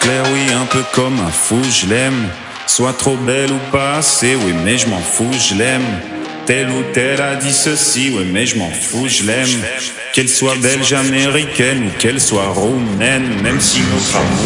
clair, oui, un peu comme un fou, je l'aime. Soit trop belle ou pas assez, oui, mais je m'en fous, je l'aime. Telle ou telle a dit ceci, oui, mais je m'en fous, je l'aime. Qu'elle soit belge, américaine ou qu'elle soit roumaine, même si notre amour